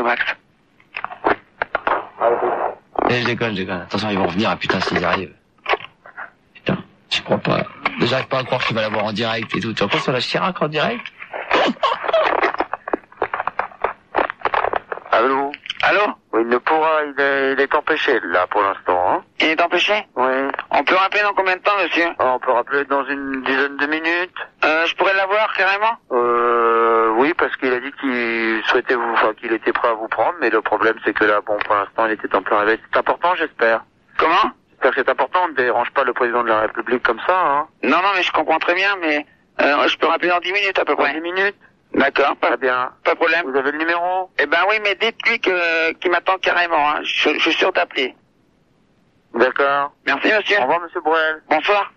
Max. Je déconne. Attention, ils vont revenir, putain, s'ils arrivent. Putain, je crois pas. J'arrive pas à croire que tu vas l'avoir en direct et tout. Tu vas pas sur la Chirac en direct? Allô? Oui, il ne pourra, il est empêché, là, pour l'instant, hein. Il est empêché? Oui. On peut rappeler dans combien de temps, monsieur? On peut rappeler dans une dizaine de minutes. Je pourrais l'avoir, carrément? Oui, parce qu'il a dit qu'il souhaitait qu'il était prêt à vous prendre, mais le problème, c'est que là, bon, pour l'instant, il était en plein réveil. C'est important, j'espère. Comment? J'espère que c'est important, on ne dérange pas le président de la République comme ça, hein. Non, mais je comprends très bien, mais, je peux rappeler dans 10 minutes, à peu près. 10 minutes? D'accord, pas bien. Pas de problème. Vous avez le numéro? Eh ben oui, mais dites-lui qu'il m'attend carrément, hein. Je suis sûr d'appeler. D'accord. Merci, monsieur. Au revoir, monsieur Bruel. Bonsoir.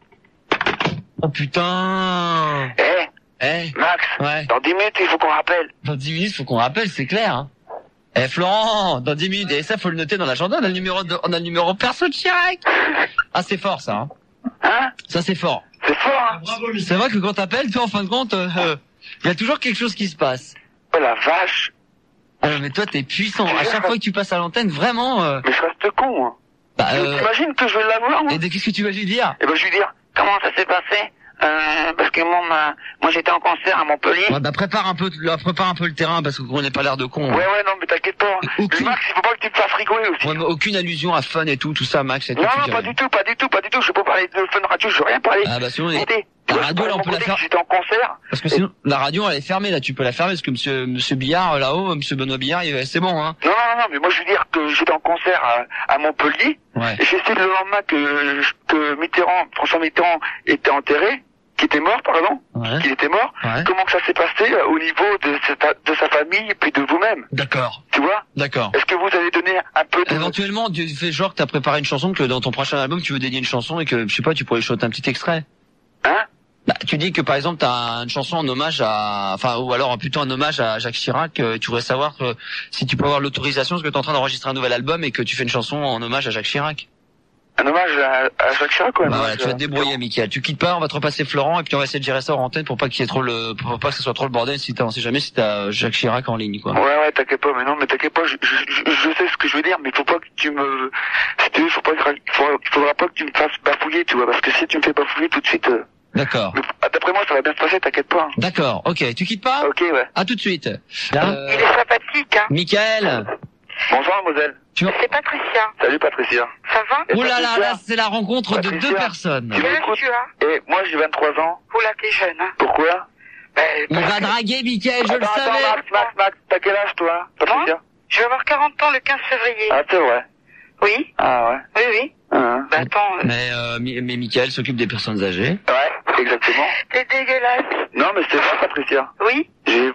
Oh putain. Max. Ouais. Dans 10 minutes, il faut qu'on rappelle. Dans 10 minutes, faut qu'on rappelle, c'est clair, hein. Florent, dans 10 minutes, et ça, faut le noter dans l'agenda, on a le numéro perso de Chirac. Ah, c'est fort, ça, hein. Ça, c'est fort. C'est fort, hein. Bravo, c'est vrai que quand t'appelles, toi, en fin de compte, il y a toujours quelque chose qui se passe. Oh la vache. Mais toi, t'es puissant. À chaque fois que tu passes à l'antenne, vraiment... Mais je reste con, hein. T'imagines que je vais l'avoir, moi? Et qu'est-ce que tu vas lui dire? Eh ben, je vais lui dire, comment ça s'est passé? Parce que moi j'étais en concert à Montpellier. Ouais, prépare un peu le terrain, parce qu'on n'a pas l'air de con. Ouais, non, mais t'inquiète pas. Mais Max, il faut pas que tu me fasses rigoler aussi. Ouais, mais aucune allusion à fun et tout ça, Max. Non, pas du tout. Je peux parler de fun radio, je veux rien parler. Ah, bah, sinon, la radio, là, on peut la faire. J'étais en concert. Parce que sinon, la radio, elle est fermée, là, tu peux la fermer, parce que monsieur Billard, là-haut, monsieur Benoît Billard, c'est bon, hein. Non, mais moi, je veux dire que j'étais en concert à Montpellier. Ouais. Et j'ai su le lendemain que François Mitterrand était enterré. Qu'il était mort. Ouais. Comment que ça s'est passé au niveau de sa famille et puis de vous-même? D'accord. Tu vois? D'accord. Est-ce que vous allez donner un peu de... Éventuellement, tu fais genre que t'as préparé une chanson, que dans ton prochain album, tu veux dédier une chanson et que, je sais pas, tu pourrais chanter un petit extrait. Hein? Bah, tu dis que par exemple t'as une chanson en hommage ou alors plutôt un hommage à Jacques Chirac. Tu voudrais savoir si tu peux avoir l'autorisation, parce que t'es en train d'enregistrer un nouvel album et que tu fais une chanson en hommage à Jacques Chirac. Un hommage à Jacques Chirac, quoi. Bah voilà, tu vas te débrouiller, Mickaël. Tu quittes pas, on va te repasser Florent et puis on va essayer de gérer ça en antenne pour pas qu'il y ait pour pas que ce soit trop le bordel on sait jamais si t'as Jacques Chirac en ligne, quoi. Ouais, t'inquiète pas, je sais ce que je veux dire, mais faut pas que tu me, si tu veux, il faudra pas que tu me fasses bafouiller, tu vois, parce que si tu me fais bafouiller tout de suite, D'accord. D'après moi, ça va bien se passer, t'inquiète pas. D'accord, ok. Tu quittes pas? Ok, ouais. À tout de suite. Il est sympathique, hein. Mickaël. Bonjour, mademoiselle. C'est Patricia. Salut, Patricia. Ça va? Oh là là, c'est la rencontre de deux personnes. Tu m'écoutes? Et moi, j'ai 23 ans. Oula, t'es jeune, hein. Pourquoi? Il va draguer, Mickaël, je le savais. Max, t'as quel âge, toi, Patricia? Je vais avoir 40 ans le 15 février. Ah, c'est vrai. Oui. Ah, ouais. Oui. Bah, attends. Mais Mickaël s'occupe des personnes âgées. Ouais, exactement. T'es dégueulasse. Non, mais c'est vrai, Patricia. Oui. Tu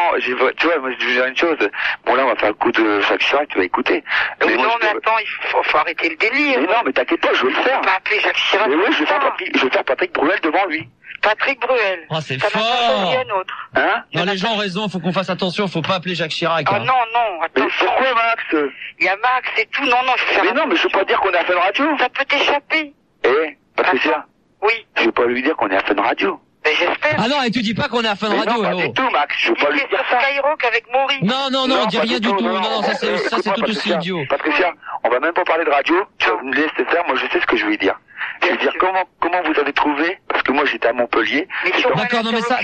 vois, moi, je vais dire une chose. Bon, là, on va faire le coup de Jacques Chirac, tu vas écouter. Mais attends, il faut arrêter le délire. Mais non, mais t'inquiète pas, je vais le faire. Tu vas appeler Jacques Chirac. Mais oui, je vais faire Patrick Bruel devant lui. Patrick Bruel. Oh, c'est fort. Un autre. Hein? Non, les gens ont raison, faut qu'on fasse attention, faut pas appeler Jacques Chirac. Ah non, attention. Mais pourquoi, Max? Il y a Max et tout, non, il faut faire Mais non, mais je veux pas dire qu'on est à Fun Radio. Ça peut t'échapper. Patricia. Oui. Je veux pas lui dire qu'on est à Fun Radio. Mais j'espère. Ah non, et tu dis pas qu'on est à Fun Radio, non, pas du tout, Max, je veux pas lui dire ça. Skyrock avec Maurice. Non, on dit rien du tout. Non, ça c'est tout aussi idiot. Patricia, on va même pas parler de radio, tu vas me laisser faire, moi je sais ce que je vais dire. Je vais dire comment vous avez trouvé, parce que moi j'étais à Montpellier. D'accord, non mais ça,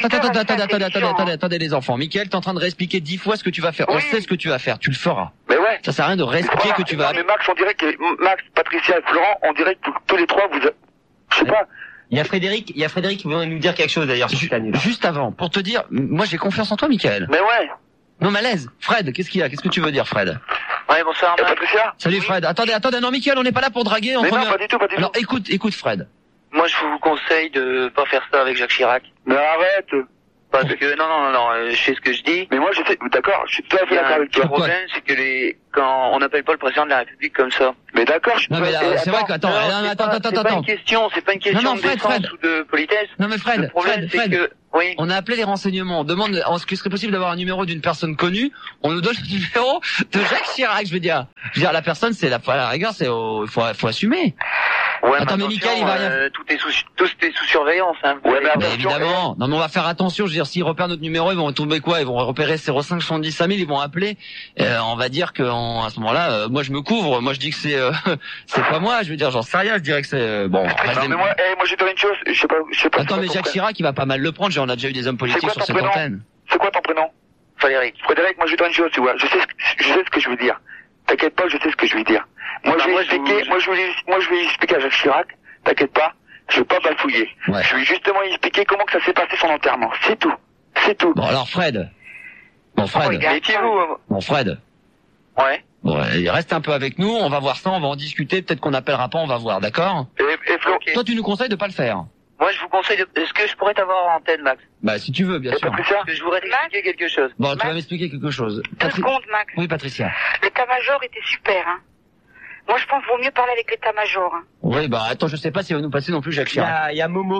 attendez les enfants. Mickaël, t'es en train de réexpliquer 10 fois ce que tu vas faire. On sait ce que tu vas faire, tu le feras. Mais ouais. Ça sert à rien de réexpliquer que tu vas... Mais Max, on dirait que, Patricia et Florent, on dirait que tous les trois, je sais pas. Il y a Frédéric qui veut nous dire quelque chose d'ailleurs. Juste avant, pour te dire, moi j'ai confiance en toi, Mickaël. Mais ouais. Non, malaise. Fred, qu'est-ce qu'il y a? Qu'est-ce que tu veux dire, Fred? Ouais, bonsoir. Patricia? Salut, Fred. Attendez, non, Mickaël, on n'est pas là pour draguer. Mais non, pas du tout. Alors, écoute, Fred. Moi, je vous conseille de pas faire ça avec Jacques Chirac. Mais arrête. Parce que, non, je sais ce que je dis. Mais moi, d'accord, je suis tout à fait d'accord avec toi. Le problème, c'est que quand on n'appelle pas le président de la République comme ça. Mais d'accord, Non, mais là, c'est vrai que, attends. C'est pas une question de défense ou de politesse. Non, mais Fred, le problème, c'est que, oui. On a appelé les renseignements. On demande, est-ce que serait possible d'avoir un numéro d'une personne connue? On nous donne le numéro de Jacques Chirac, je veux dire. La personne, à la rigueur, il faut assumer. Ouais, attends, mais Mickaël, il va rien. Tout est sous surveillance, hein. Ouais, mais évidemment. Non, mais on va faire attention. Je veux dire, s'ils repèrent notre numéro, ils vont tomber quoi? Ils vont repérer 05 70 5000, ils vont appeler. On va dire que à ce moment-là, moi je me couvre. Moi je dis que c'est pas moi. Je veux dire, j'en sais rien. Je dirais que c'est bon. Non, mais moi je vais te dire une chose. Je sais pas. Attends, mais Jacques Chirac, il va pas mal le prendre. On a déjà eu des hommes politiques sur cette antenne. C'est quoi ton prénom? Frédéric, moi je vais te dire une chose, tu vois. Je sais ce que je veux dire. T'inquiète pas, je sais ce que je veux dire. Moi je vais expliquer à Jacques Chirac. T'inquiète pas, je vais pas bafouiller. Ouais. Je vais justement expliquer comment que ça s'est passé son enterrement. C'est tout. C'est tout. Bon alors Fred. Bon Fred. Bon Fred. Ouais. Bon, il reste un peu avec nous. On va voir ça. On va en discuter. Peut-être qu'on n'appellera pas. On va voir. D'accord. Et Flo. Toi tu nous conseilles de pas le faire. Moi, je vous conseille est-ce que je pourrais t'avoir en antenne, Max? Bah, si tu veux, bien sûr. Parce que je voudrais t'expliquer quelque chose. Bon, tu vas m'expliquer quelque chose. 2 secondes, Max. Oui, Patricia. L'état-major était super, hein. Moi, je pense qu'il vaut mieux parler avec l'état-major, hein. Oui, bah, attends, je sais pas s'il va nous passer non plus Jacques Chirac. Il y a Momo.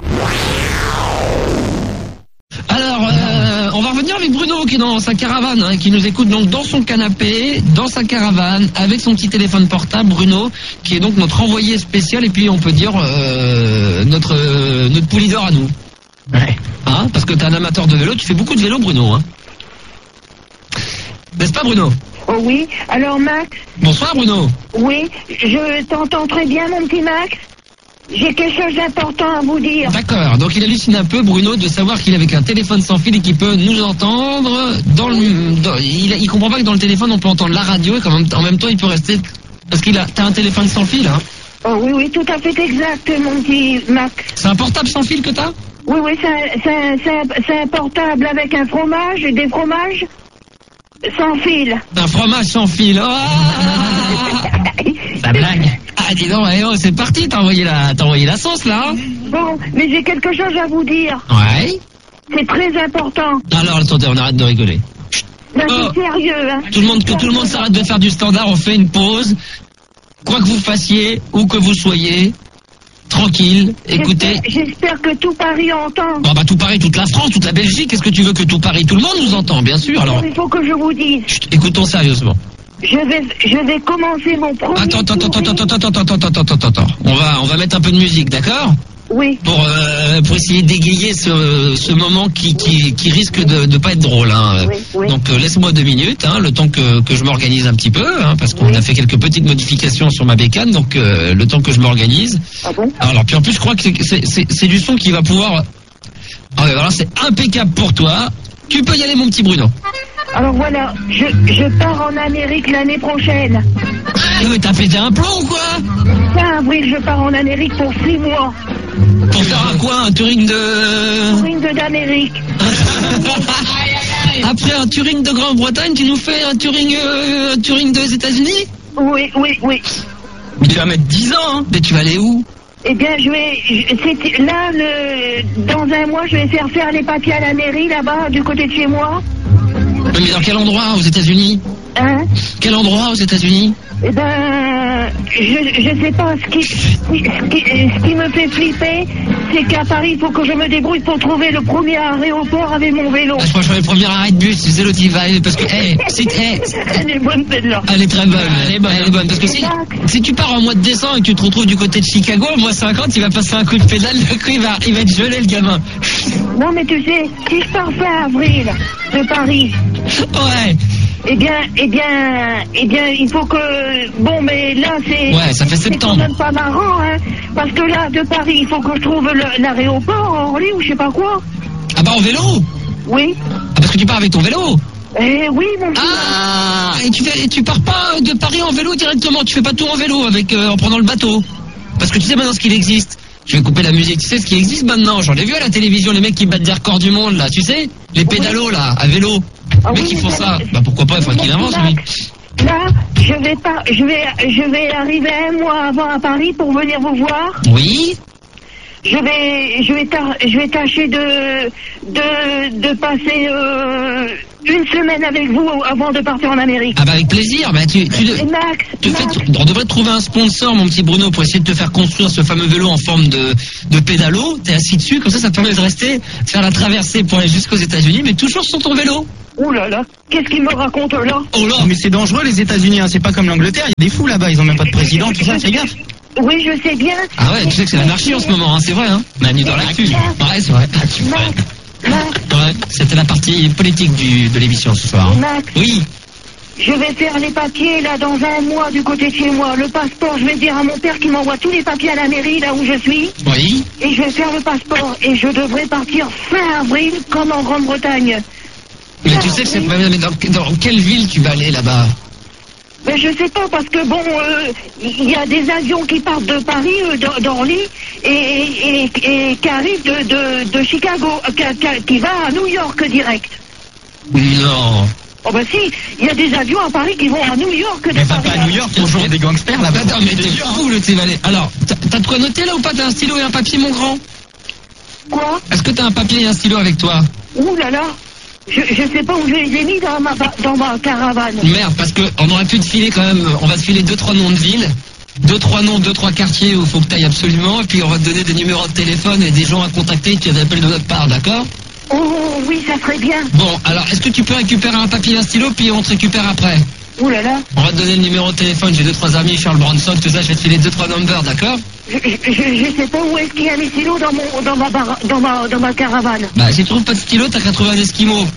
Alors, on va revenir avec Bruno qui est dans sa caravane, hein, qui nous écoute donc dans son canapé, dans sa caravane, avec son petit téléphone portable. Bruno, qui est donc notre envoyé spécial et puis on peut dire notre poulidor à nous. Ouais. Hein, parce que t'es un amateur de vélo, tu fais beaucoup de vélo, Bruno. Hein. N'est-ce pas, Bruno? Oh oui. Alors, Max? Bonsoir, Bruno. Oui, je t'entends très bien, mon petit Max. J'ai quelque chose d'important à vous dire. D'accord, donc il hallucine un peu, Bruno, de savoir qu'il est avec un téléphone sans fil et qu'il peut nous entendre. Il comprend pas que dans le téléphone on peut entendre la radio et qu'en même temps il peut rester... Parce t'as un téléphone sans fil, hein? Oh oui, oui, tout à fait exact, mon petit Max. C'est un portable sans fil que t'as? Oui, oui, c'est un portable avec un fromage et des fromages sans fil. Un fromage sans fil, oh. Ça blague. Ah, dis donc, c'est parti, t'as envoyé la sauce, là. Bon, mais j'ai quelque chose à vous dire. Ouais. C'est très important. Alors, attendez, on arrête de rigoler. Non, c'est sérieux, hein. Tout le monde s'arrête de faire du standard, on fait une pause. Quoi que vous fassiez, où que vous soyez, tranquille, écoutez. J'espère que tout Paris entend. Bon, bah, tout Paris, toute la France, toute la Belgique, qu'est-ce que tu veux que tout Paris, tout le monde nous entend, bien sûr, alors. Il faut que je vous dise. Chut, écoutons sérieusement. Je vais commencer mon premier... Attends. On va mettre un peu de musique, d'accord? Oui. Pour essayer d'égayer ce moment qui risque de pas être drôle, hein. Oui. Donc laisse-moi 2 minutes, hein, le temps que je m'organise un petit peu, hein, parce qu'on a fait quelques petites modifications sur ma bécane, donc le temps que je m'organise. Ah bon? Alors puis en plus je crois que c'est du son qui va pouvoir... Alors c'est impeccable pour toi. Tu peux y aller, mon petit Bruno. Alors voilà, je pars en Amérique l'année prochaine. Mais t'as pété un plomb ou quoi? Fin avril, je pars en Amérique pour 6 mois. Pour faire un quoi? Un touring de... Touring d'Amérique. Après un touring de Grande-Bretagne, tu nous fais un touring des États-Unis? Oui. Mais tu vas mettre 10 ans, hein. Mais tu vas aller où? Eh bien, dans un mois, je vais faire les papiers à la mairie, là-bas, du côté de chez moi. Mais dans quel endroit aux États-Unis? Hein? Quel endroit aux États-Unis? Eh ben, je sais pas. Ce qui me fait flipper, c'est qu'à Paris, il faut que je me débrouille pour trouver le premier aéroport avec mon vélo. Je crois que je vais le premier arrêt de bus, c'est l'autre qui va, parce que, Elle est bonne, celle-là. Elle est très bonne, elle est bonne, parce que si tu pars en mois de décembre et que tu te retrouves du côté de Chicago, en mois 50, il va passer un coup de pédale, le coup, il va être gelé, le gamin. Non, mais tu sais, si je pars fin avril de Paris. Ouais. Eh bien, il faut que... Bon, mais là, Ouais, ça fait septembre. C'est quand même pas marrant, hein. Parce que là, de Paris, il faut que je trouve l'aéroport, Orly, ou je sais pas quoi. Ah bah, en vélo? Oui. Ah, parce que tu pars avec ton vélo? Eh oui, mon fils. Ah, et tu pars pas de Paris en vélo directement, tu fais pas tout en vélo en prenant le bateau. Parce que tu sais maintenant ce qu'il existe. Je vais couper la musique, tu sais ce qui existe maintenant, j'en ai vu à la télévision, les mecs qui battent des records du monde, là, tu sais? Les pédalos, là, à vélo. Les mecs qui font ça. Bah pourquoi pas, il faudrait qu'il avance, lui. Là, je vais arriver un mois avant à Paris pour venir vous voir. Oui. Je vais tâcher de passer une semaine avec vous avant de partir en Amérique. Ah bah avec plaisir. Bah on devrait te trouver un sponsor, mon petit Bruno, pour essayer de te faire construire ce fameux vélo en forme de pédalo. T'es assis dessus, comme ça te permet de rester, de faire la traversée pour aller jusqu'aux États-Unis, mais toujours sur ton vélo. Ouh là là, qu'est-ce qu'il me raconte là? Oh là. Mais c'est dangereux les États-Unis, hein. C'est pas comme l'Angleterre, il y a des fous là-bas, ils ont même pas de président, tout ça, fais gaffe. Oui, je sais bien. Ah ouais, tu sais que c'est l'anarchie en ce moment, hein, c'est vrai, hein. Manu dans l'actu. Ouais, c'est vrai. Ouais, c'était la partie politique de l'émission ce soir. Max. Oui. Je vais faire les papiers, là, dans un mois, du côté de chez moi. Le passeport, je vais dire à mon père qu'il m'envoie tous les papiers à la mairie, là où je suis. Oui. Et je vais faire le passeport. Et je devrais partir fin avril, comme en Grande-Bretagne. Mais tu sais que c'est... Mais dans quelle ville tu vas aller, là-bas? Mais je sais pas, parce que bon, il y a des avions qui partent de Paris, d'Orly, et qui arrivent de Chicago, qui va à New York direct. Non. Oh bah si, il y a des avions à Paris qui vont à New York. Mais va pas à New York, bonjour, il y a des gangsters là-bas. Attends, mais t'es fou le Tévalé. Alors, t'as de quoi noter là ou pas? T'as un stylo et un papier, mon grand? Quoi? Est-ce que t'as un papier et un stylo avec toi? Ouh là là, je sais pas où je les ai mis dans ma caravane. Merde, parce que on aurait pu te filer quand même, on va te filer 2-3 noms de villes, 2-3 noms, 2-3 quartiers où il faut que t'ailles absolument, et puis on va te donner des numéros de téléphone et des gens à contacter qui appellent de notre part, d'accord? Oh oui, ça serait bien. Bon, alors est-ce que tu peux récupérer un papier et un stylo, puis on te récupère après? Ouh là là. On va te donner le numéro de téléphone, j'ai 2-3 amis, Charles Bronson, tout ça, je vais te filer 2-3 numbers, d'accord? Je sais pas où est-ce qu'il y a mes stylos dans ma caravane. Bah, si tu trouves pas de stylo, t'as qu'à trouver un esquimau.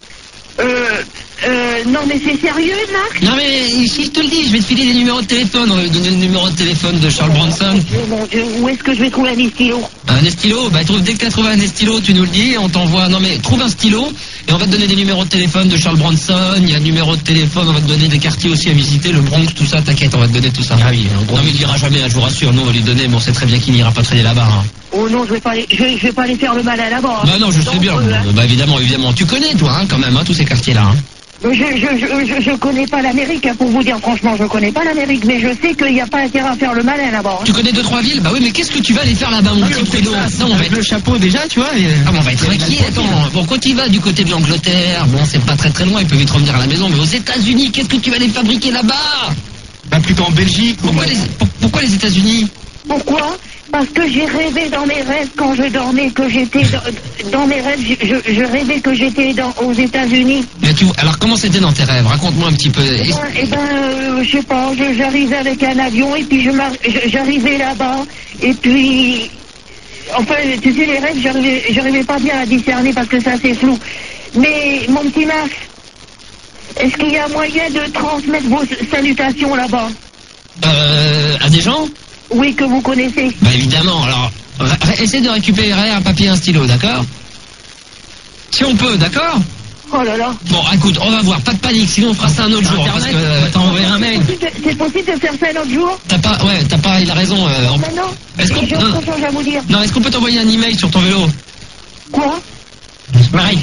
Non mais c'est sérieux, Max? Non mais si je te le dis, je vais te filer des numéros de téléphone. On va te donner le numéro de téléphone de Charles Bronson. Mon Dieu, où est-ce que je vais trouver un stylo? Un stylo, bah dès que tu as trouvé un stylo, tu nous le dis, on t'envoie. Non mais trouve un stylo et on va te donner des numéros de téléphone de Charles Bronson. Il y a un numéro de téléphone, on va te donner des quartiers aussi à visiter, le Bronx, tout ça, t'inquiète, on va te donner tout ça. Ah oui, non mais il ira jamais, je vous rassure, nous on va lui donner, mais on sait très bien qu'il n'ira pas traîner là-bas. Hein. Oh non, je vais pas aller faire le malin là-bas. Bah non, je sais bien. Bah évidemment. Tu connais toi quand même, tous ces quartiers-là. Hein. Je connais pas l'Amérique, hein, pour vous dire franchement, je connais pas l'Amérique, mais je sais qu'il n'y a pas intérêt à faire le malin là-bas. Hein. Tu connais 2-3 villes? Bah oui, mais qu'est-ce que tu vas aller faire là-bas, mon petit prénom? On va être le chapeau déjà, tu vois. Ah, mais on va être inquiet. Attends, bon, quand tu vas du côté de l'Angleterre, bon, c'est pas très très loin, il peut vite revenir à la maison, mais aux États-Unis, qu'est-ce que tu vas aller fabriquer là-bas? Bah plutôt en Belgique. Pourquoi les États-Unis? Pourquoi? Parce que j'ai rêvé dans mes rêves quand je dormais que j'étais dans mes rêves, je rêvais que j'étais aux États-Unis. Mais alors comment c'était dans tes rêves? Raconte-moi un petit peu. Je sais pas, j'arrivais avec un avion et puis j'arrivais là-bas et puis enfin tu sais les rêves j'arrivais pas bien à discerner parce que ça c'est flou. Mais mon petit Max, est-ce qu'il y a moyen de transmettre vos salutations là-bas? À des gens? Oui, que vous connaissez. Bah évidemment, alors, essaie de récupérer un papier et un stylo, d'accord? Si on peut, d'accord? Oh là là. Bon, écoute, on va voir, pas de panique, sinon on fera ça un autre jour, parce que t'as envoyé un mail. C'est possible de faire ça un autre jour? Il a raison. Non, est-ce qu'on j'ai autre chose à vous dire. Non, est-ce qu'on peut t'envoyer un email sur ton vélo? Quoi? Marie.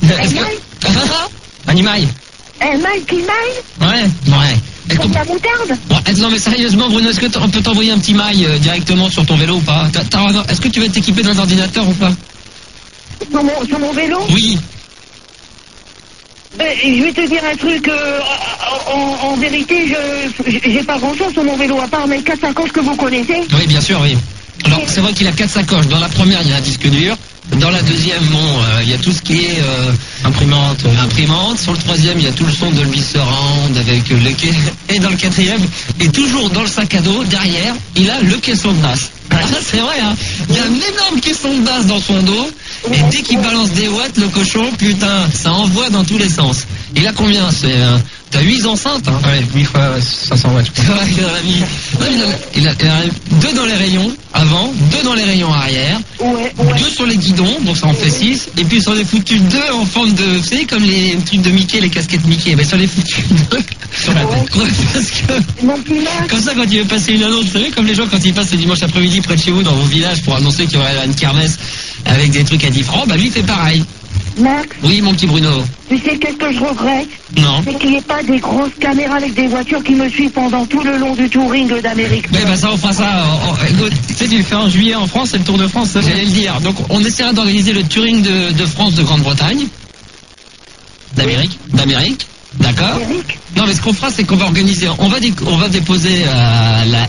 Un email? Un mail qui mail? Ouais. Comme la moutarde? Bon, non mais sérieusement Bruno, est-ce qu'on peut t'envoyer un petit mail directement sur ton vélo ou pas? Est-ce que tu vas t'équiper d'un ordinateur ou pas? Sur mon vélo? Oui. Je vais te dire un truc, en vérité, j'ai pas grand-chose sur mon vélo, à part mes 4 sacoches que vous connaissez. Oui, bien sûr, oui. Alors, c'est vrai qu'il a 4 sacoches. Dans la première, il y a un disque dur. Dans la deuxième, il y a tout ce qui est imprimante. Sur le troisième, il y a tout le son de Dolby Surround avec et dans le quatrième, et toujours dans le sac à dos, derrière, il a le caisson de basse. C'est vrai, hein. Il y a un énorme caisson de basse dans son dos, et dès qu'il balance des watts, le cochon, putain, ça envoie dans tous les sens. Il a combien? T'as 8 enceintes, hein? Ouais, 8 fois 500 watts. Il a 2 dans les rayons avant, 2 dans les rayons arrière, 2 sur les guidons, donc ça en fait 6, et puis sur les foutus 2 en forme de, vous savez, comme les trucs de Mickey, les casquettes Mickey, ben sur les foutus 2 sur la tête. Parce que, comme ça, quand il veut passer une annonce, vous savez, comme les gens quand ils passent le dimanche après-midi près de chez vous dans vos villages pour annoncer qu'il y aurait une kermesse avec des trucs à 10 francs, bah lui il fait pareil. Max? Oui, mon petit Bruno. Tu sais qu'est-ce que je regrette? Non. C'est qu'il n'y ait pas des grosses caméras avec des voitures qui me suivent pendant tout le long du touring d'Amérique. Mais bah ça, on fera ça. Écoute, tu sais, tu le fais en juillet en France, c'est le Tour de France, ça j'allais le dire. Donc on essaiera d'organiser le touring de France de Grande-Bretagne. D'Amérique. D'accord. Non, mais ce qu'on fera, c'est qu'on va organiser, on va déposer à la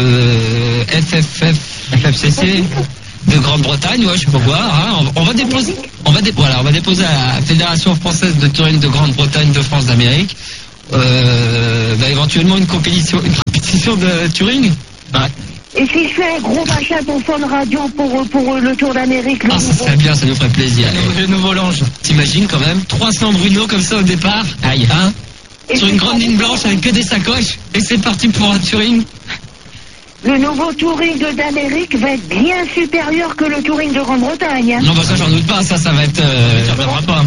FFCC de Grande-Bretagne, ouais, je sais pas quoi, hein. On va déposer à la Fédération française de touring de Grande-Bretagne de France d'Amérique, éventuellement une compétition de touring. Ouais. Et si je fais un gros machin pour Fun Radio pour le Tour d'Amérique, ça serait bien, ça nous ferait plaisir. Le nouveau Lange, t'imagines quand même 300 Bruno comme ça au départ. Aïe, hein. Sur une grande ligne blanche avec que des sacoches. Et c'est parti pour un touring. Le nouveau touring d'Amérique va être bien supérieur que le touring de Grande-Bretagne. Hein. Non, bah ça j'en doute pas, ça va être... ça reviendra pas.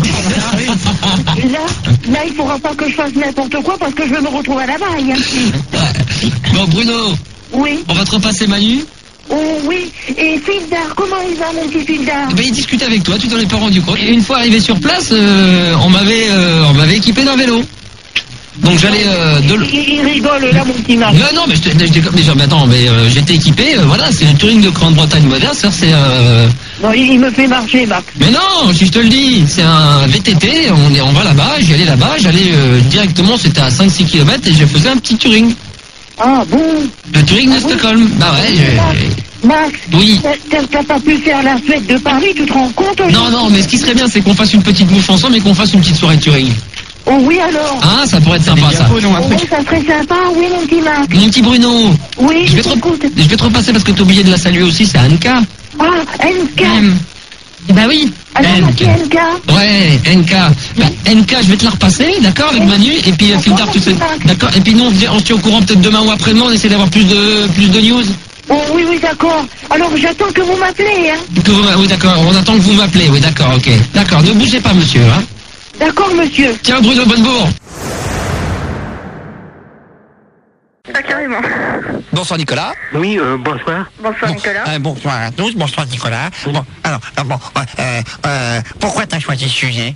Là, il faudra pas que je fasse n'importe quoi parce que je vais me retrouver à la baille. Hein. Bon, Bruno. Oui. On va te repasser Manu. Oh oui. Et Fildar, comment il va mon petit Fildar? Il discutait avec toi, tu t'en es pas rendu compte. Et une fois arrivé sur place, on m'avait équipé d'un vélo. Donc j'allais il rigole là mon petit Marc. Non mais j'étais équipé, voilà, c'est le touring de Grande-Bretagne moderne, c'est Non, il me fait marcher Marc. Mais non, si je te le dis, c'est un VTT, on va là-bas, j'allais directement, c'était à 5-6 km et je faisais un petit touring. Ah bon? Le touring de Stockholm. Bah ouais, Max, oui. T'as pas pu faire la fête de Paris, tu te rends compte? Non, mais ce qui serait bien, c'est qu'on fasse une petite bouffe ensemble et qu'on fasse une petite soirée touring. Oh oui alors. Ah, ça pourrait être sympa ça. Oui, ça serait sympa, oui mon petit Max. Mon petit Bruno. Oui, je vais te repasser parce que t'as oublié de la saluer aussi, c'est Anka. Ah, NK. Bah oui. Alors, NK. Ouais, NK. Bah, NK, je vais te la repasser, d'accord, avec Manu, et puis Fildar, tu sais. D'accord, et puis nous, on se tient au courant peut-être demain ou après-demain, on essaie d'avoir plus de news. Oh oui, d'accord. Alors j'attends que vous m'appelez, hein. Oui, d'accord, on attend que vous m'appelez, oui, d'accord, ok. D'accord, ne bougez pas, monsieur, hein. D'accord, monsieur. Tiens, Bruno Bonnebourg. Ah, carrément. Bonsoir Nicolas. Oui, bonsoir. Bonsoir Nicolas. Bonsoir à tous, bonsoir Nicolas. Bon, alors, pourquoi t'as choisi ce sujet?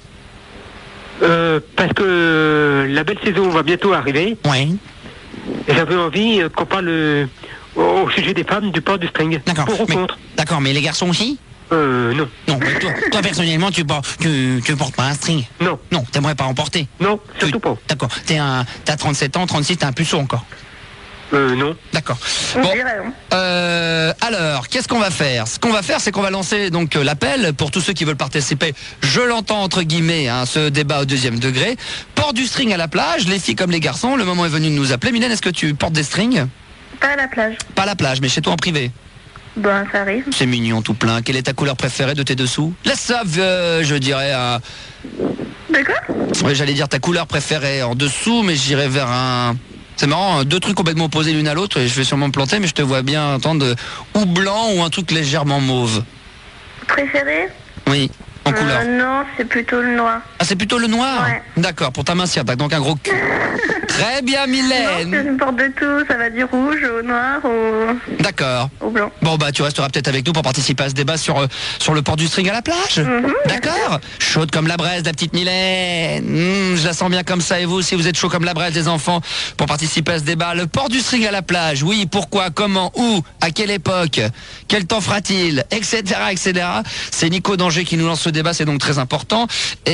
Parce que la belle saison va bientôt arriver. Oui. Et j'avais envie qu'on parle au sujet des femmes du port du string. D'accord. Pour ou contre. D'accord, mais les garçons aussi? Non. Non, mais toi personnellement, tu portes pas un string? Non. Non, t'aimerais pas en porter? Non, surtout pas. D'accord. T'as 37 ans, 36, t'es un puceau encore? Non. D'accord. Bon, alors, qu'est-ce qu'on va faire? Ce qu'on va faire, c'est qu'on va lancer donc l'appel pour tous ceux qui veulent participer. Je l'entends entre guillemets, hein, ce débat au 2e degré. Port du string à la plage, les filles comme les garçons. Le moment est venu de nous appeler. Mylène, est-ce que tu portes des strings? Pas à la plage. Pas à la plage, mais chez toi en privé. Ben, ça arrive. C'est mignon tout plein. Quelle est ta couleur préférée de tes dessous? Laisse ça, je dirais à... D'accord. Oui, j'allais dire ta couleur préférée en dessous, mais j'irais vers un... C'est marrant, deux trucs complètement opposés l'une à l'autre, et je vais sûrement me planter, mais je te vois bien entendre ou blanc ou un truc légèrement mauve. Préféré? Oui, en couleur. Non, c'est plutôt le noir. Ah, c'est plutôt le noir? Ouais. D'accord, pour ta mincière, donc un gros cul. Très bien, Mylène. Non, je porte de tout, ça va du rouge au noir D'accord. au blanc. Bon, bah, tu resteras peut-être avec nous pour participer à ce débat sur le port du string à la plage. D'accord. Chaude comme la braise, la petite Mylène. Je la sens bien comme ça. Et vous, si vous êtes chaud comme la braise, les enfants, pour participer à ce débat, le port du string à la plage. Oui, pourquoi, comment, où, à quelle époque, quel temps fera-t-il, etc., etc. C'est Nico Danger qui nous lance ce débat, c'est donc très important.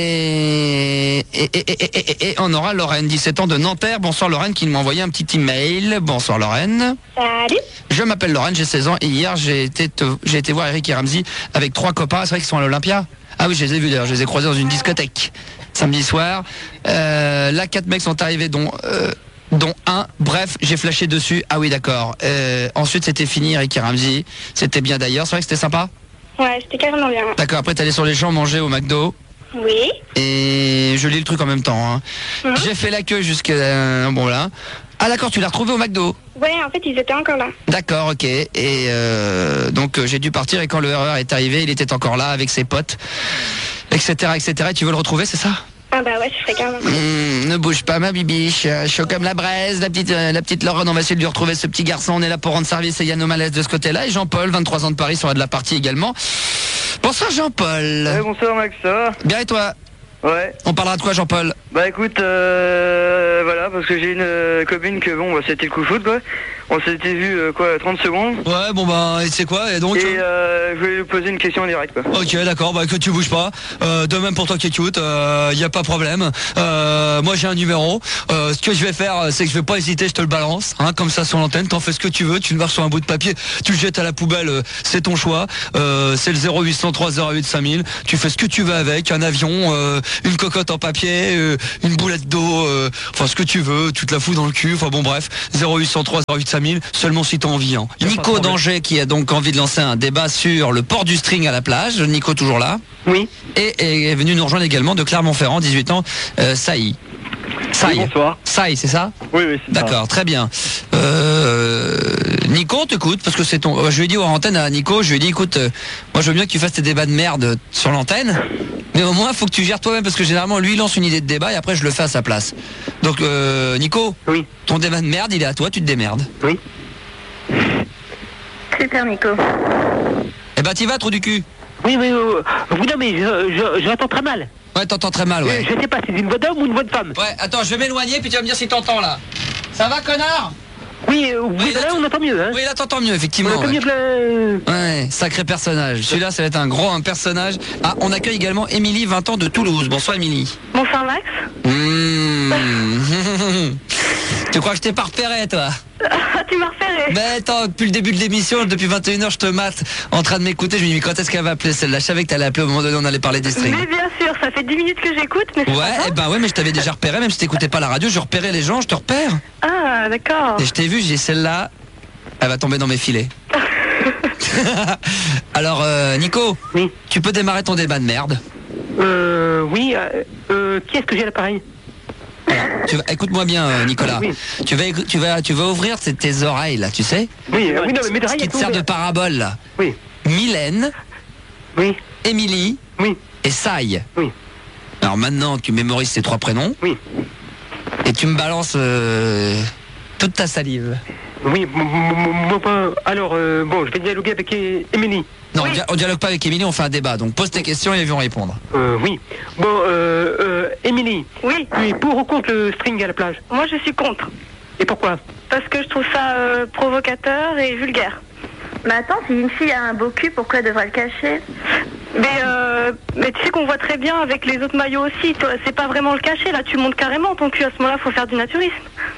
Et on aura Lorraine, 17 ans de Nanterre. Bonsoir Lorraine, qui m'a envoyé un petit email. Bonsoir Lorraine. Salut. Je m'appelle Lorraine, j'ai 16 ans et hier j'ai été voir Eric et Ramsey avec 3 copains. C'est vrai qu'ils sont à l'Olympia. Ah oui, je les ai vus d'ailleurs, je les ai croisés dans une discothèque samedi soir. Là, 4 mecs sont arrivés, dont un. Bref, j'ai flashé dessus. Ah oui, d'accord. Ensuite, c'était fini, Eric et Ramsey. C'était bien d'ailleurs. C'est vrai que c'était sympa? Ouais, c'était carrément bien. D'accord, après t'es allé sur les champs manger au McDo. Oui. Et je lis le truc en même temps. Hein. J'ai fait la queue jusqu'à... Bon là. Ah d'accord, tu l'as retrouvé au McDo? Ouais, en fait, ils étaient encore là. D'accord, ok. Et donc j'ai dû partir et quand le RER est arrivé, il était encore là avec ses potes, etc., etc. Et tu veux le retrouver, c'est ça? Ah bah ouais, c'est carrément. Ne bouge pas ma bibiche, chaud comme la braise, la petite Lorraine, on va essayer de lui retrouver ce petit garçon, on est là pour rendre service et Yann O'Malaise de ce côté-là, et Jean-Paul, 23 ans de Paris, sera de la partie également. Bonsoir Jean-Paul. Ouais, bonsoir Max, ça va? Bien et toi? Ouais. On parlera de quoi Jean-Paul? Bah écoute, voilà, parce que j'ai une copine que bon, bah, c'était le coup de foot quoi. On s'était vu 30 secondes. Ouais, bon bah, et c'est quoi? Et donc je voulais lui poser une question en direct quoi. Ok, d'accord, bah que tu bouges pas. De même pour toi qui écoute, y a pas problème. Moi j'ai un numéro. Ce que je vais faire, c'est que je vais pas hésiter, je te le balance, hein, comme ça sur l'antenne. T'en fais ce que tu veux, tu le marches sur un bout de papier, tu le jettes à la poubelle, c'est ton choix. C'est le 0803 08 5000. Tu fais ce que tu veux avec, un avion, une cocotte en papier, une boulette d'eau, enfin ce que tu veux, tu te la fous dans le cul. Enfin bon bref, 0803 08 5000. 000, seulement si t'as envie. Hein. Nico d'Angers qui a donc envie de lancer un débat sur le port du string à la plage. Nico toujours là. Oui. Et est venu nous rejoindre également de Clermont-Ferrand, 18 ans, Saï. Oui, bonsoir. Saï, c'est ça? Oui, c'est ça. D'accord, très bien. Nico, on t'écoute, parce que c'est ton... Je lui ai dit hors antenne à Nico, je lui ai dit, écoute, moi je veux bien que tu fasses tes débats de merde sur l'antenne, mais au moins faut que tu gères toi-même, parce que généralement lui il lance une idée de débat et après je le fais à sa place. Donc Nico, oui. Ton débat de merde il est à toi, tu te démerdes. Oui. Super Nico. Eh ben t'y vas, trou du cul. Oui, non mais j'entends très mal. Ouais, t'entends très mal, ouais. Je sais pas, c'est une voix d'homme ou une voix de femme. Ouais, attends, je vais m'éloigner puis tu vas me dire si t'entends là. Ça va, connard? Oui, là on entend mieux, hein. Oui, là t'entends mieux, effectivement. On entend mieux que Ouais, sacré personnage. Celui-là, ça va être un personnage. Ah, on accueille également Émilie, 20 ans, de Toulouse. Bonsoir, Émilie. Bonsoir, Max. Tu crois que je t'ai pas repéré, toi? Tu m'as repéré. Ben attends, depuis le début de l'émission, depuis 21h, je te mate en train de m'écouter. Je me dis, mais quand est-ce qu'elle va appeler celle-là? Je savais que t'allais appeler au moment donné, on allait parler des strings. Mais bien sûr, ça fait 10 minutes que j'écoute, mais c'est Ouais, pas ça. mais je t'avais déjà repéré, même si t'écoutais pas la radio, je repérais les gens, je te repère. Ah, d'accord. Et je t'ai vu, j'ai celle-là, elle va tomber dans mes filets. Alors, Nico, oui. Tu peux démarrer ton débat de merde. Oui, qui est-ce que j'ai à l'appareil? Écoute-moi bien, Nicolas. Oui. Tu vas ouvrir tes oreilles là, tu sais? Oui, non, mais mes oreilles. Ce qui te sert de parabole là. Oui. Mylène. Oui. Émilie. Oui. Et Saï. Oui. Alors maintenant, tu mémorises ces 3 prénoms. Oui. Et tu me balances toute ta salive. Oui. Alors, je vais dialoguer avec Émilie. Non, on dialogue pas avec Émilie, on fait un débat. Donc pose tes questions et ils vont répondre. Oui. Émilie. Oui. Tu es pour ou contre le string à la plage? Moi, je suis contre. Et pourquoi? Parce que je trouve ça provocateur et vulgaire. Mais attends, si une fille a un beau cul, pourquoi elle devrait le cacher? Mais tu sais qu'on voit très bien avec les autres maillots aussi. Toi, c'est pas vraiment le cacher, là, tu montes carrément ton cul. À ce moment-là, faut faire du naturisme.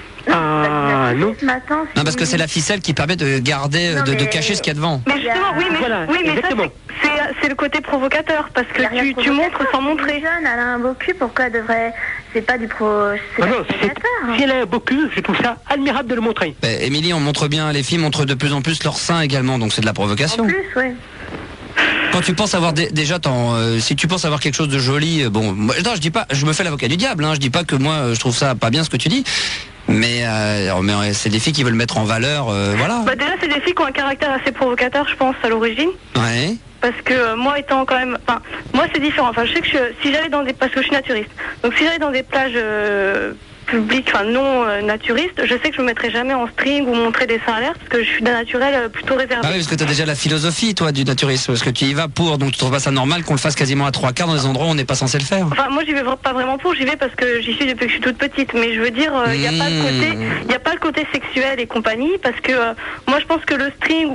Ah non. Non, parce que c'est la ficelle qui permet de garder, de cacher ce qu'il y a devant. Mais justement, mais exactement. ça, c'est le côté provocateur, parce que tu montres sans montrer. Jeune, elle a un beau cul, pourquoi elle devrait... C'est pas du pro... Non, si elle a un beau cul, je trouve ça admirable de le montrer. Émilie, on montre bien, les filles montrent de plus en plus leur sein également, donc c'est de la provocation. En plus, ouais. Quand tu penses avoir si tu penses avoir quelque chose de joli, moi, non, je dis pas, je me fais l'avocat du diable, hein, je dis pas que moi je trouve ça pas bien ce que tu dis. Mais c'est des filles qui veulent mettre en valeur, voilà. Déjà, c'est des filles qui ont un caractère assez provocateur, je pense, à l'origine. Ouais. Parce que moi, étant quand même... moi, c'est différent. Je sais que si j'allais dans des... Parce que je suis naturiste. Donc, si j'allais dans des plages publiques, non naturistes, je sais que je me mettrais jamais en string ou montrer des seins à l'air, parce que je suis d'un naturel plutôt réservé. Ah oui, parce que t'as déjà la philosophie, toi, du naturisme. Parce que tu y vas pour, donc tu trouves pas ça normal qu'on le fasse quasiment à 3/4 dans des endroits où on n'est pas censé le faire. Moi, j'y vais pas vraiment pour, j'y vais parce que j'y suis depuis que je suis toute petite. Mais je veux dire, il n'y a pas le côté sexuel et compagnie, parce que moi, je pense que le string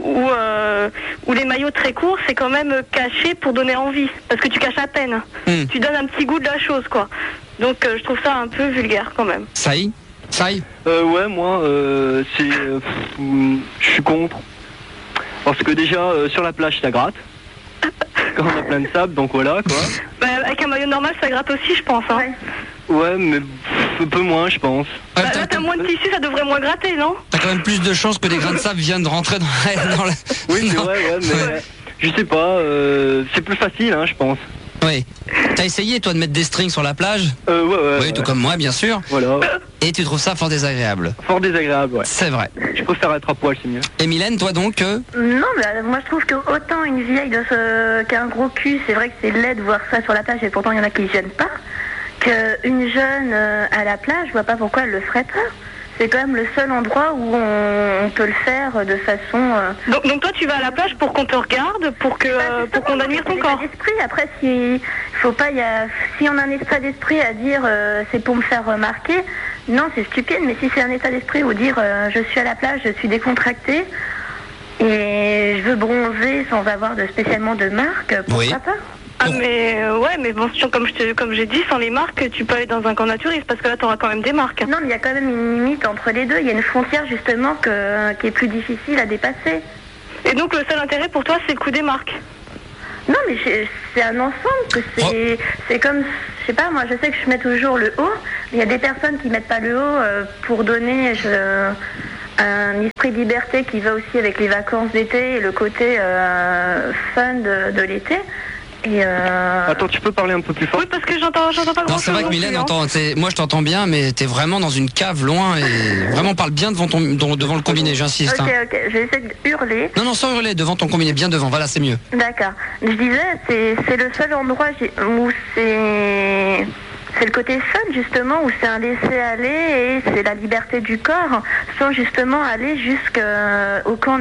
ou les maillots très courts, c'est quand même caché pour donner envie. Parce que tu caches à peine. Tu donnes un petit goût de la chose, quoi. Donc, je trouve ça un peu vulgaire, quand même. Saï? Ouais, moi, je suis contre. Parce que déjà, sur la plage, ça gratte. Quand on a plein de sable, donc voilà, quoi. Avec un maillot normal, ça gratte aussi, je pense. Hein. Ouais, mais un peu moins, je pense. Là, t'as moins de tissu, ça devrait moins gratter, non? T'as quand même plus de chances que des grains de sable viennent de rentrer dans la... Oui, c'est vrai, mais je sais pas, c'est plus facile, hein, je pense. Oui. T'as essayé, toi, de mettre des strings sur la plage? Ouais. Oui, tout comme moi, bien sûr. Voilà. Et tu trouves ça fort désagréable? Fort désagréable, ouais. C'est vrai. Je préfère être à poil, c'est mieux. Et Mylène, toi donc Non, mais moi je trouve que autant une vieille qui a un gros cul, c'est vrai que c'est laid de voir ça sur la plage, et pourtant il y en a qui ne gênent pas, qu'une jeune à la plage, je vois pas pourquoi elle le ferait pas. C'est quand même le seul endroit où on peut le faire de façon... Donc toi tu vas à la plage pour qu'on te regarde, pour qu'on admire ton corps. Après, si on a un état d'esprit à dire c'est pour me faire remarquer, non c'est stupide, mais si c'est un état d'esprit où dire je suis à la plage, je suis décontractée et je veux bronzer sans avoir spécialement de marque, pourquoi pas? Mais bon, comme j'ai dit, sans les marques, tu peux aller dans un camp naturiste, parce que là, t'auras quand même des marques. Non, mais il y a quand même une limite entre les deux. Il y a une frontière, justement, qui est plus difficile à dépasser. Et donc, le seul intérêt pour toi, c'est le coup des marques? Non, mais c'est un ensemble, c'est comme... Je sais pas, moi, je sais que je mets toujours le haut, mais il y a des personnes qui mettent pas le haut pour donner... un esprit de liberté qui va aussi avec les vacances d'été et le côté fun de l'été. Et Attends, tu peux parler un peu plus fort? Oui, parce que j'entends pas grand-chose. Non, c'est vrai que Mylène, moi je t'entends bien, mais t'es vraiment dans une cave loin et vraiment parle bien devant le combiné, j'insiste. Ok, je vais essayer de hurler. Non, sans hurler, devant ton combiné, bien devant, voilà, c'est mieux. D'accord. Je disais, c'est le seul endroit où c'est le côté fun, justement, où c'est un laisser-aller et c'est la liberté du corps, sans justement aller jusqu'au camp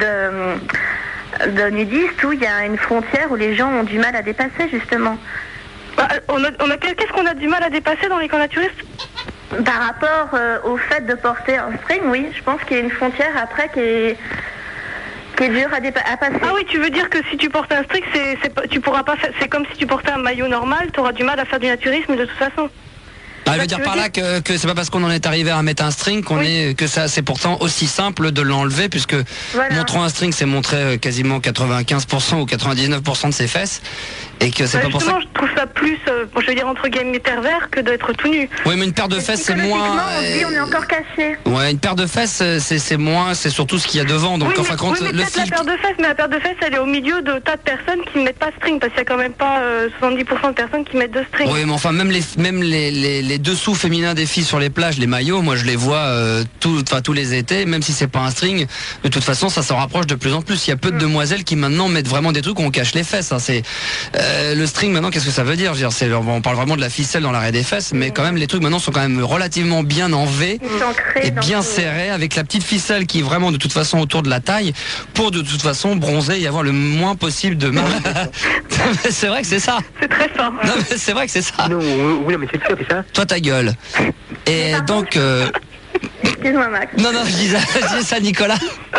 de nudistes où il y a une frontière où les gens ont du mal à dépasser, justement. Qu'est-ce qu'on a du mal à dépasser dans les camps naturistes? Par rapport au fait de porter un string, oui, je pense qu'il y a une frontière après qui est dure à passer. Ah oui, tu veux dire que si tu portes un string, tu pourras pas faire, c'est comme si tu portais un maillot normal, tu auras du mal à faire du naturisme de toute façon. Ah, je veux dire par là que c'est pas parce qu'on en est arrivé à mettre un string que ça c'est pourtant aussi simple de l'enlever, puisque montrant un string c'est montrer quasiment 95% ou 99% de ses fesses, et que c'est pas pour ça. Je trouve ça plus, je veux dire entre guillemets pervers que d'être tout nu. Oui, mais une paire de fesses c'est moins. On se dit on est encore caché. Ouais, une paire de fesses c'est moins, c'est surtout ce qu'il y a devant. Donc en fin de compte, le fil. La paire de fesses elle est au milieu de tas de personnes qui ne mettent pas string, parce qu'il y a quand même pas 70% de personnes qui mettent de string. Oui, mais enfin même les dessous féminins des filles sur les plages, les maillots, moi je les vois tous les étés, même si c'est pas un string, de toute façon ça s'en rapproche de plus en plus. Il y a peu de demoiselles qui maintenant mettent vraiment des trucs où on cache les fesses. Hein. C'est le string maintenant, qu'est-ce que ça veut dire? Je veux dire, on parle vraiment de la ficelle dans l'arrêt des fesses, mais quand même les trucs maintenant sont quand même relativement bien enlevés et bien serrés, avec la petite ficelle qui est vraiment de toute façon autour de la taille, pour de toute façon bronzer et avoir le moins possible de mal. C'est vrai que c'est ça. C'est très fort. Non, mais c'est vrai que c'est ça. Non, oui, mais c'est ça. Toi ta gueule. Et donc excuse-moi Max. Non, je disais ça Nicolas.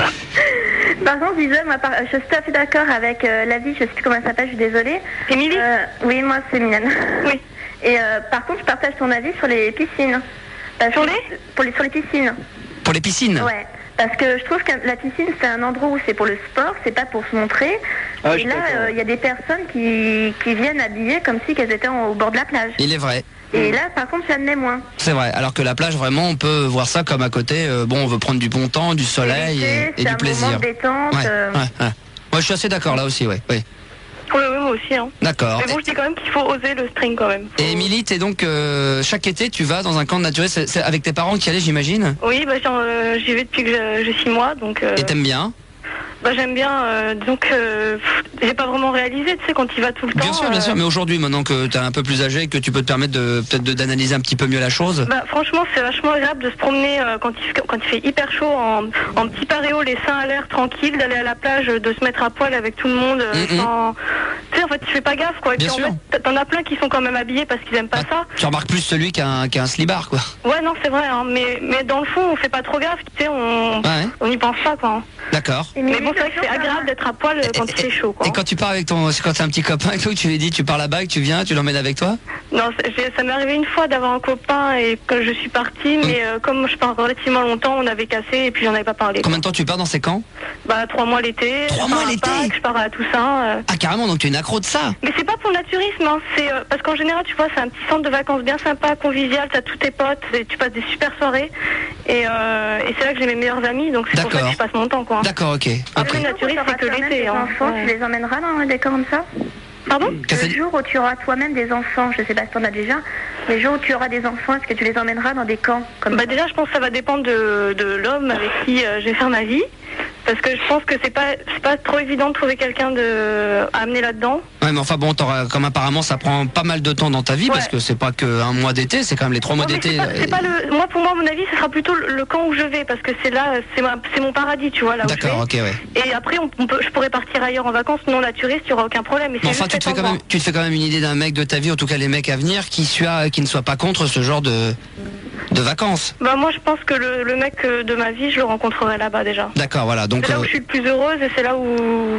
Par contre, je disais, je suis tout à fait d'accord avec la vie, je sais plus comment elle s'appelle, je suis désolée. C'est Émilie? Oui, moi c'est Mylène. Oui. Et par contre, je partage ton avis sur les piscines. Sur les piscines. Pour les piscines? Ouais. Parce que je trouve que la piscine, c'est un endroit où c'est pour le sport, c'est pas pour se montrer. Et là, il y a des personnes qui viennent habillées comme si qu'elles étaient au bord de la plage. Il est vrai. Et là, par contre, j'admets moins. C'est vrai. Alors que la plage, vraiment, on peut voir ça comme à côté. On veut prendre du bon temps, du soleil et du plaisir. Moment de détente. Moi, je suis assez d'accord là aussi, oui. Oui, moi aussi. Hein. D'accord. Mais bon, je dis quand même qu'il faut oser le string quand même. Et Émilie, t'es donc chaque été, tu vas dans un camp de naturel, c'est avec tes parents qui allaient, j'imagine? Oui, j'y vais depuis que j'ai 6 mois, donc. Et t'aimes bien? J'aime bien, donc j'ai pas vraiment réalisé, tu sais, quand il va tout le temps. Bien sûr, mais aujourd'hui, maintenant que t'es un peu plus âgé, que tu peux te permettre d'analyser un petit peu mieux la chose. Franchement, c'est vachement agréable de se promener quand il fait hyper chaud en petit paréo, les seins à l'air, tranquille, d'aller à la plage, de se mettre à poil avec tout le monde, sans... Tu sais, en fait, tu fais pas gaffe, quoi. Et puis, en fait, t'en as plein qui sont quand même habillés parce qu'ils aiment pas ça. Tu remarques plus celui qui a un slibard, quoi. Ouais, non, c'est vrai, hein, mais dans le fond, on fait pas trop gaffe, tu sais, on y pense pas, quoi. D'accord. Mais bon, c'est vrai que c'est agréable d'être à poil quand il fait chaud, quoi. Et quand tu pars avec quand t'as un petit copain et tout, tu lui dis, tu pars là-bas, tu viens, tu l'emmènes avec toi? Non, ça m'est arrivé une fois d'avoir un copain et que je suis partie, mais comme je pars relativement longtemps, on avait cassé et puis j'en avais pas parlé. Combien de temps tu pars dans ces camps? 3 mois l'été. 3 mois l'été? Je pars à Toussaint. Ah, carrément, donc tu es une accro de ça? Mais c'est pas pour le naturisme, hein. C'est parce qu'en général, tu vois, c'est un petit centre de vacances bien sympa, convivial, t'as tous tes potes, tu passes des super soirées et c'est là que j'ai mes meilleurs amis, donc c'est pour ça que je passe mon temps, quoi. D'accord, ok. Après, le naturisme, c'est que l'été. Tu les emmèneras dans des camps comme ça? Pardon? Le jour où tu auras toi-même des enfants, je sais pas si tu en as déjà, les jours où tu auras des enfants, est-ce que tu les emmèneras dans des camps comme ça? Déjà, je pense que ça va dépendre de l'homme avec qui je vais faire ma vie. Parce que je pense que c'est pas trop évident de trouver quelqu'un à amener là-dedans. Ouais, mais enfin bon, comme apparemment ça prend pas mal de temps dans ta vie, parce que c'est pas qu'un mois d'été, c'est quand même les 3 mois d'été. Moi, pour moi, à mon avis, ce sera plutôt le camp où je vais, parce que c'est là, c'est mon paradis, tu vois, là où je vais. D'accord, ok, ouais. Et après, je pourrais partir ailleurs en vacances, non naturiste, il n'y aura aucun problème. Mais enfin, tu te fais quand même une idée d'un mec de ta vie, en tout cas les mecs à venir, qui ne soit pas contre ce genre de vacances. Moi, je pense que le mec de ma vie, je le rencontrerai là-bas déjà. D'accord, voilà. Donc c'est là où je suis le plus heureuse et c'est là où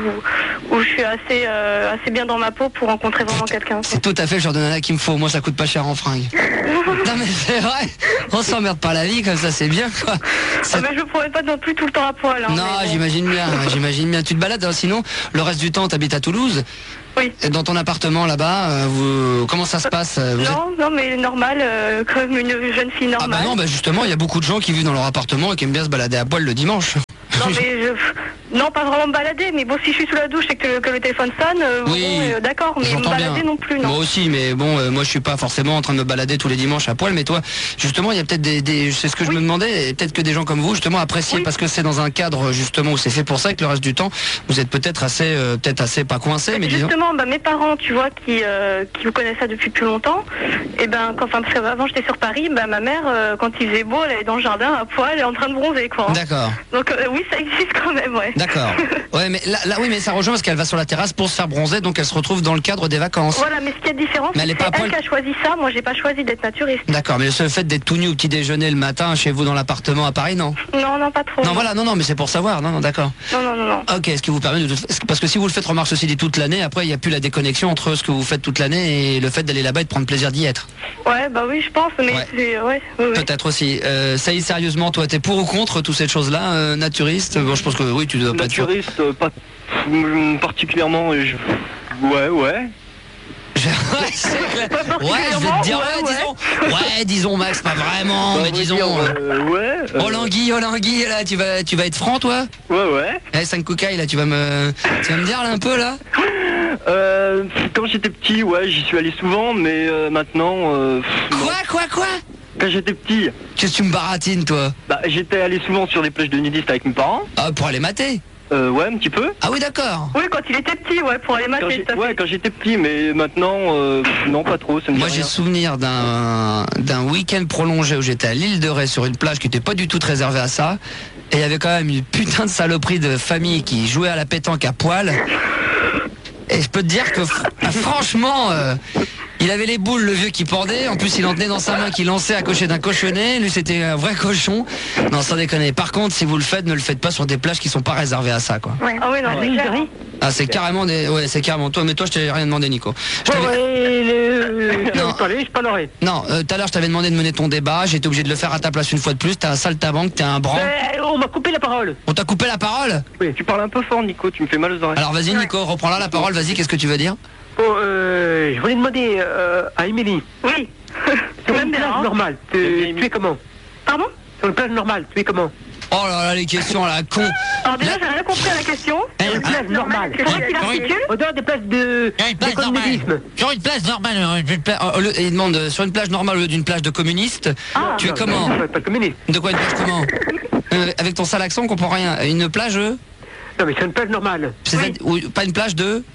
je suis assez bien dans ma peau pour rencontrer vraiment quelqu'un. C'est tout à fait le genre de nana qu'il me faut. Moi, ça coûte pas cher en fringues. Non mais c'est vrai. On s'emmerde pas la vie comme ça, c'est bien, quoi. Mais je pourrais pas non plus tout le temps à poil. Hein, non, j'imagine bien. Tu te balades, sinon le reste du temps, t'habites à Toulouse. Dans ton appartement là-bas, comment ça se passe Non, mais normal, comme une jeune fille normale. Ah bah non, justement, il y a beaucoup de gens qui vivent dans leur appartement et qui aiment bien se balader à poil le dimanche. Non, mais non, pas vraiment me balader, mais bon, si je suis sous la douche et que le téléphone sonne, d'accord, mais me balader non plus, non. Moi aussi, mais bon, moi je suis pas forcément en train de me balader tous les dimanches à poil, mais toi, justement, il y a peut-être c'est ce que je me demandais, et peut-être que des gens comme vous, justement, apprécient parce que c'est dans un cadre, justement, où c'est fait pour ça, et que le reste du temps, vous êtes peut-être assez pas coincé, mais disons... Justement, mes parents, tu vois, qui vous connaissent ça depuis plus longtemps, et parce qu'avant j'étais sur Paris, ma mère, quand il faisait beau, elle est dans le jardin à poil, elle est en train de bronzer, quoi. D'accord. Donc oui, ça existe quand même, ouais. D'accord. Ouais, mais là, oui, mais ça rejoint parce qu'elle va sur la terrasse pour se faire bronzer, donc elle se retrouve dans le cadre des vacances. Voilà, mais ce qui est différent, c'est elle qui a choisi ça. Moi, j'ai pas choisi d'être naturiste. D'accord, mais le fait d'être tout nu au petit déjeuner le matin chez vous dans l'appartement à Paris, non? Non, pas trop. Non, voilà, non, mais c'est pour savoir. Non, d'accord. Non. Ok, ce qui vous permet parce que si vous le faites, remarque ceci dit, toute l'année, après il n'y a plus la déconnexion entre ce que vous faites toute l'année et le fait d'aller là-bas et de prendre plaisir d'y être. Ouais, oui, je pense, mais ouais. Peut-être aussi. Ça y est, sérieusement, toi, t'es pour ou contre toutes ces choses-là, naturiste? Bon, je pense que oui, tu dois pas être naturiste, pas particulièrement. Ouais. Je vais te dire disons Max, pas vraiment, mais disons Olangui là, tu vas être franc toi? Ouais. 5 cocailles là, tu vas me dire là un peu là? Quand j'étais petit, j'y suis allé souvent, mais maintenant Quoi? Quand j'étais petit. Qu'est-ce que tu me baratines toi? J'étais allé souvent sur des plages de nudistes avec mes parents. Ah, pour aller mater? Ouais, un petit peu. Ah oui, d'accord. Oui, quand il était petit, pour aller mater. Quand j'étais petit, mais maintenant, non, pas trop. Moi, j'ai souvenir d'un week-end prolongé où j'étais à l'île de Ré sur une plage qui n'était pas du tout réservée à ça. Et il y avait quand même une putain de saloperie de famille qui jouait à la pétanque à poil. Et je peux te dire que, franchement... il avait les boules, le vieux qui pendait. En plus, il en tenait dans sa main qui lançait à cocher d'un cochonnet. Lui, c'était un vrai cochon. Non, sans déconner. Par contre, si vous le faites, ne le faites pas sur des plages qui sont pas réservées à ça, quoi. Ouais. Ah oui, non, c'est clair. Ah, c'est carrément c'est carrément toi. Mais toi, je t'avais rien demandé, Nico. Non, tout à l'heure, je t'avais demandé de mener ton débat. J'étais obligé de le faire à ta place une fois de plus. T'es un saltimbanque, t'es un branc. On m'a coupé la parole. On t'a coupé la parole? Oui, tu parles un peu fort, Nico. Tu me fais mal aux oreilles. Alors, vas-y, Nico, reprends-la la parole. Vas-y, qu'est-ce que tu veux dire? Je voulais demander à Émilie. Oui. Sur une plage normale, tu es comment? Pardon? Sur une plage normale, tu es comment? Oh là là, les questions à la con. Alors déjà, j'ai rien compris à la question. Sur une plage normale. En dehors des places d'écommunisme. Sur une plage normale. Il demande sur une plage normale au lieu d'une plage de communistes. Tu es comment? Pas communiste. De quoi une plage comment? Avec ton sale accent, on comprend rien. Une plage? Non, mais sur une plage normale. Pas une plage de?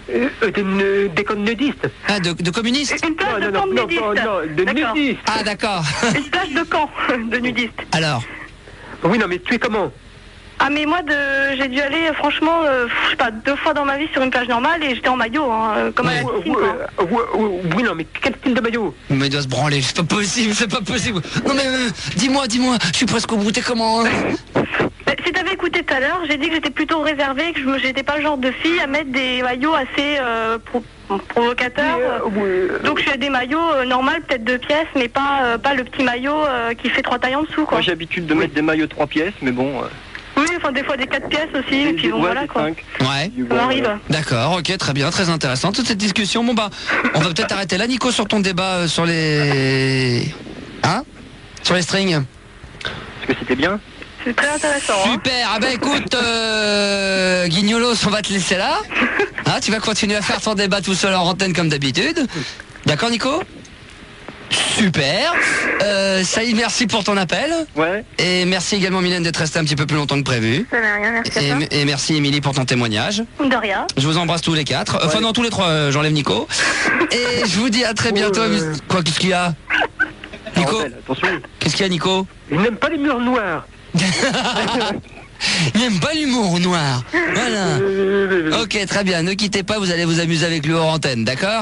Des nudistes. Ah, de communistes? Une plage de camp de nudistes. Non, de nudistes. Ah, d'accord. Une plage de camp de nudistes. Alors? Oui, non, mais tu es comment? Ah, mais moi, j'ai dû aller, franchement, je sais pas, 2 fois dans ma vie sur une plage normale et j'étais en maillot, comme à la piscine, quoi. Oui, non, mais quel style de maillot? Mais il doit se branler, c'est pas possible. Non, mais dis-moi, je suis presque au bout, t'es comment? Si t'avais écouté tout à l'heure, j'ai dit que j'étais plutôt réservée, que j'étais pas le genre de fille à mettre des maillots assez provocateurs. Donc je fais des maillots normaux, peut-être 2 pièces, mais pas le petit maillot qui fait 3 tailles en dessous, quoi. Moi j'ai l'habitude de mettre des maillots 3 pièces, mais bon... Oui, enfin des fois des 4 pièces aussi, et puis bon voilà quoi. 5. Ouais. Ça arrive. D'accord, ok, très bien, très intéressant toute cette discussion. Bon on va peut-être arrêter là, Nico, sur ton débat sur les... Sur les strings. Est-ce que c'était bien? C'est très intéressant. Super. Ah écoute, Guignolos, on va te laisser là. Tu vas continuer à faire ton débat tout seul en antenne comme d'habitude. D'accord, Nico? Super. Ça y est, merci pour ton appel. Ouais. Et merci également, Mylène, d'être restée un petit peu plus longtemps que prévu. Ça n'a rien, merci à toi. Et merci, Émilie, pour ton témoignage. De rien. Je vous embrasse tous les 4. Enfin, non, tous les 3, j'enlève Nico. Et je vous dis à très bientôt. Quoi, qu'est-ce qu'il y a? Nico? Attention. Qu'est-ce qu'il y a, Nico? Il n'aime pas les murs noirs. Il n'aime pas l'humour noir. Voilà. Ok, très bien. Ne quittez pas, vous allez vous amuser avec lui hors antenne, d'accord?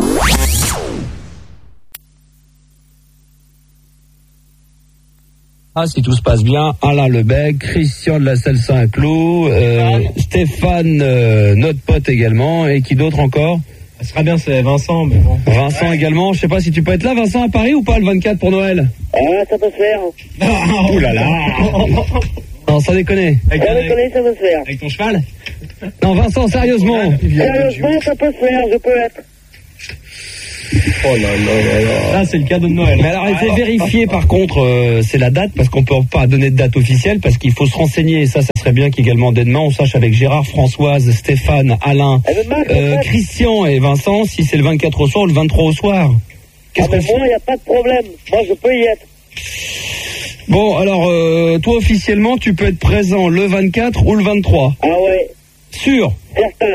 Si tout se passe bien, Alain Lebec, Christian de la Salle Saint-Cloud, Stéphane, notre pote également, et qui d'autre encore? Ce sera bien, c'est Vincent, mais bon. Vincent également, je sais pas si tu peux être là, Vincent, à Paris ou pas, le 24 pour Noël? Ça peut se faire. Ouh là là. Non, sans déconner. Ça peut se faire. Avec ton cheval? Non, Vincent, sérieusement. Sérieusement, ça peut se faire, je peux être. Oh là là là là. Là, c'est le cadeau de Noël. Mais alors, il faut vérifier, par contre, c'est la date, parce qu'on peut pas donner de date officielle, parce qu'il faut se renseigner, et ça serait bien qu'également, dès demain, on sache avec Gérard, Françoise, Stéphane, Alain, Christian et Vincent, si c'est le 24 au soir ou le 23 au soir. Moi, il n'y a pas de problème. Moi, je peux y être. Bon, alors, toi, officiellement, tu peux être présent le 24 ou le 23. Ah ouais. Sûr. Certain.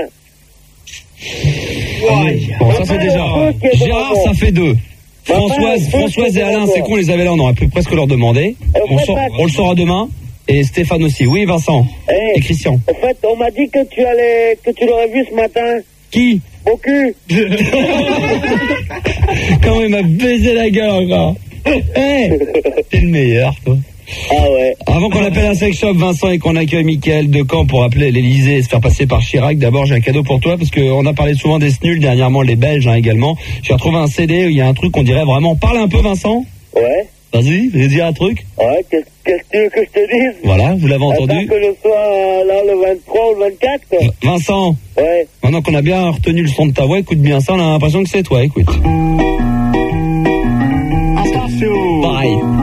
Ouais. Bon, ça c'est déjà. Gérard, ça fait 2. Françoise et Alain, c'est qu'on les avait là, on aurait pu presque leur demander. On le saura demain. Et Stéphane aussi. Oui, Vincent. Et Christian. En fait, on m'a dit que tu l'aurais vu ce matin. Qui? Au cul. Comment il m'a baisé la gueule encore. T'es le meilleur, toi. Ah ouais. Avant qu'on appelle un sex shop, Vincent, et qu'on accueille Mickaël de Caen pour appeler l'Élysée et se faire passer par Chirac, d'abord j'ai un cadeau pour toi, parce qu'on a parlé souvent des snuls, dernièrement les Belges également. J'ai retrouvé un CD où il y a un truc qu'on dirait vraiment. Parle un peu, Vincent. Ouais. Vas-y, veux dire un truc. Ouais, qu'est-ce que tu veux que je te dise? Voilà, vous l'avez entendu. Attends que je sois là le 23 ou le 24, quoi. Vincent. Ouais. Maintenant qu'on a bien retenu le son de ta voix, écoute bien ça, on a l'impression que c'est toi, écoute. Attention. Pareil.